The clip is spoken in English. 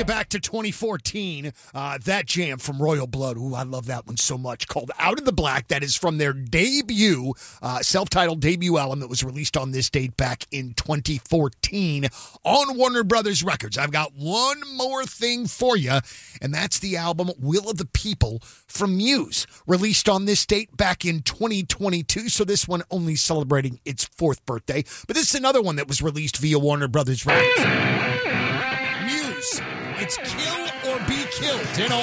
you back to 2014. That jam from Royal Blood. Ooh, I love that one so much. Called Out of the Black. That is from their debut, self-titled debut album that was released on this date back in 2014 on Warner Brothers Records. I've got one more thing for you, and that's the album Will of the People from Muse, released on this date back in 2022. So this one only celebrating its 4th birthday. But this is another one that was released via Warner Brothers Records. Muse, it's Kill or Be Killed.